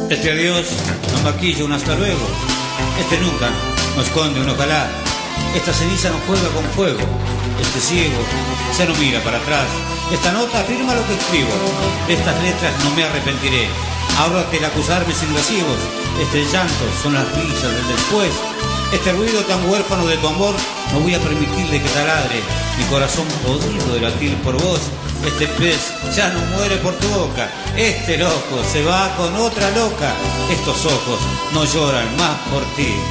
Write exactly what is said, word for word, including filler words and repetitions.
Este adiós no maquilla un hasta luego. Este nunca no esconde un ojalá. Esta ceniza no juega con fuego. Este ciego ya no mira para atrás. Esta nota afirma lo que escribo. De estas letras no me arrepentiré. Ahórrate el acusarme sin recibos. Este llanto son las risas del después. Este ruido tan huérfano de tu amor no voy a permitirle que taladre mi corazón podrido de latir por vos. Este pez ya no muere por tu boca. Este loco se va con otra loca. Estos ojos no lloran más por ti.